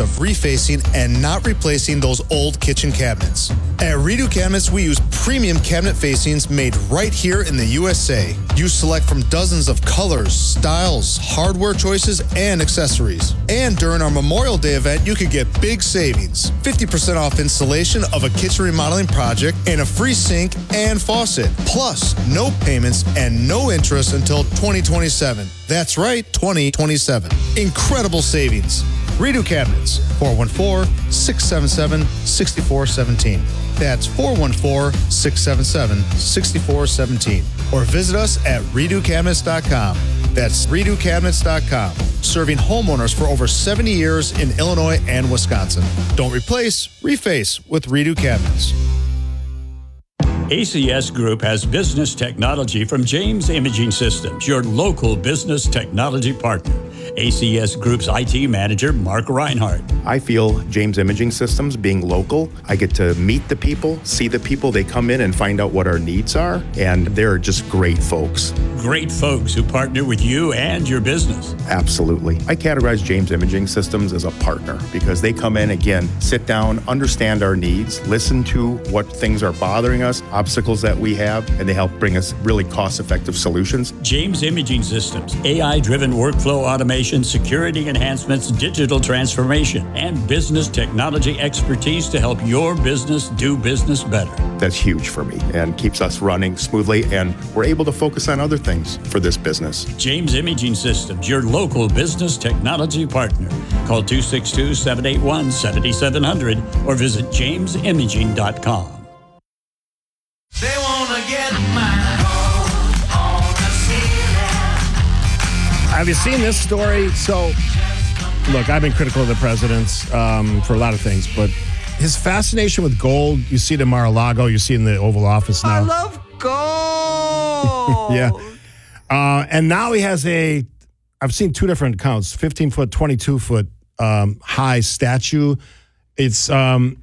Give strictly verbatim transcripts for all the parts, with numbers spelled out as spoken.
of refacing and not replacing those old kitchen cabinets. At Redo Cabinets, we use premium cabinet facings made right here in the U S A. You select from dozens of colors, styles, hardware choices, and accessories. And during our Memorial Day event, you could get big savings. fifty percent off installation of a kitchen remodeling project and a free sink and faucet. Plus, no payments and no interest until twenty twenty-seven. That's right, twenty twenty-seven. Incredible savings. Redo Cabinets, four one four, six seven seven, six four one seven. That's four one four, six seven seven, six four one seven. Or visit us at redo cabinets dot com. That's redo cabinets dot com. Serving homeowners for over seventy years in Illinois and Wisconsin. Don't replace, reface with Redo Cabinets. A C S Group has business technology from James Imaging Systems, your local business technology partner. A C S Group's I T manager, Mark Reinhardt. I feel James Imaging Systems, being local, I get to meet the people, see the people. They come in and find out what our needs are, and they're just great folks. Great folks who partner with you and your business. Absolutely. I categorize James Imaging Systems as a partner because they come in, again, sit down, understand our needs, listen to what things are bothering us, obstacles that we have, and they help bring us really cost-effective solutions. James Imaging Systems, A I-driven workflow automation, security enhancements, digital transformation, and business technology expertise to help your business do business better. That's huge for me and keeps us running smoothly, and we're able to focus on other things for this business. James Imaging Systems, your local business technology partner. Call two six two, seven eight one, seven seven zero zero or visit james imaging dot com. They wanna get my gold on the ceiling. Have you seen this story? So, look, I've been critical of the president um, for a lot of things, but his fascination with gold, you see it in Mar-a-Lago, you see it in the Oval Office now. I love gold. Yeah. Uh, and now he has a, I've seen two different accounts, fifteen foot, twenty-two foot um, high statue. It's, um,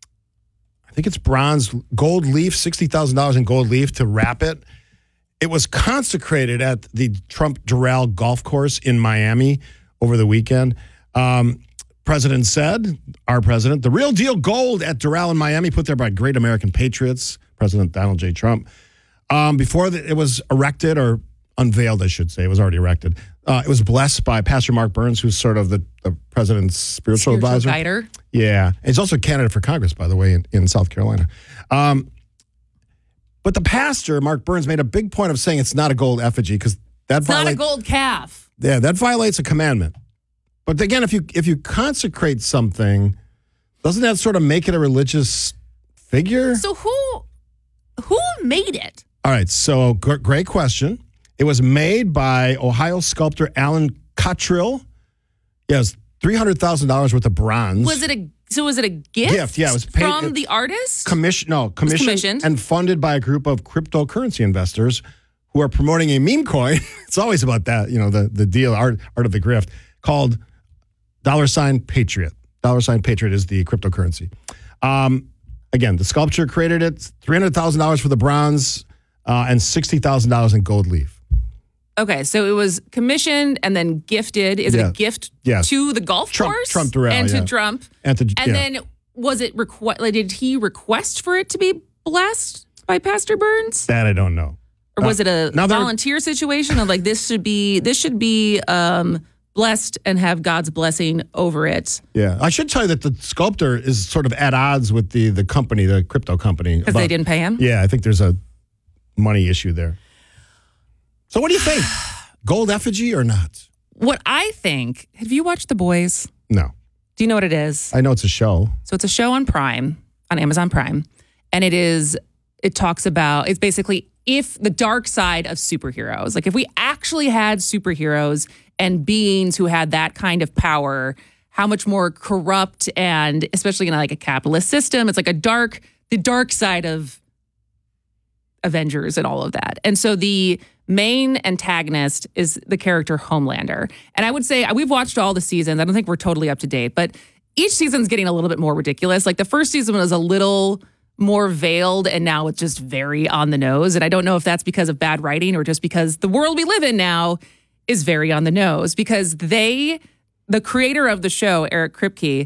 I think it's bronze, gold leaf, sixty thousand dollars in gold leaf to wrap it. It was consecrated at the Trump Doral Golf Course in Miami over the weekend. Um, president said, our president, the real deal gold at Doral in Miami, put there by great American patriots, President Donald J. Trump. Um, before the, it was erected or unveiled, I should say, it was already erected. Uh, it was blessed by Pastor Mark Burns, who's sort of the, the president's spiritual, Spiritual advisor. guider. Yeah. And he's also a candidate for Congress, by the way, in, in South Carolina. Um, but the pastor, Mark Burns, made a big point of saying it's not a gold effigy because that It's violates, not a gold calf. yeah, that violates a commandment. But again, if you if you consecrate something, doesn't that sort of make it a religious figure? So who who made it? All right, so g- great question. It was made by Ohio sculptor Alan Cottrill. Yeah, it was three hundred thousand dollars worth of bronze. Was it a so was it a gift? Gift, yeah, it was paid- from it- the artist? Commission, no, commissioned, commissioned. and funded by a group of cryptocurrency investors who are promoting a meme coin. It's always about that, you know, the, the deal, art, art of the grift, called dollar sign Patriot. Dollar sign Patriot is the cryptocurrency. Um, again, the sculpture created it, three hundred thousand dollars for the bronze uh, and sixty thousand dollars in gold leaf. Okay, so it was commissioned and then gifted. Is it Yeah. a gift Yes. to the golf Trump- course? Trump Doral, and yeah. to Trump. And to- And yeah. then was it requ- like, did he request for it to be blessed by Pastor Burns? That I don't know. Or was it a now there- volunteer situation of like this should be this should be um, blessed and have God's blessing over it? Yeah, I should tell you that the sculptor is sort of at odds with the the company, the crypto company, Because they about- didn't pay him? Yeah, I think there's a money issue there. So what do you think? Gold effigy or not? What I think, have you watched The Boys? No. Do you know what it is? I know it's a show. So it's a show on Prime, on Amazon Prime. And it is, it talks about, it's basically if the dark side of superheroes, like if we actually had superheroes and beings who had that kind of power, how much more corrupt and especially in like a capitalist system, it's like a dark, the dark side of Avengers and all of that. And so the main antagonist is the character Homelander. And I would say we've watched all the seasons. I don't think we're totally up to date, but each season's getting a little bit more ridiculous. Like the first season was a little more veiled and now it's just very on the nose. And I don't know if that's because of bad writing or just because the world we live in now is very on the nose because they, the creator of the show, Eric Kripke,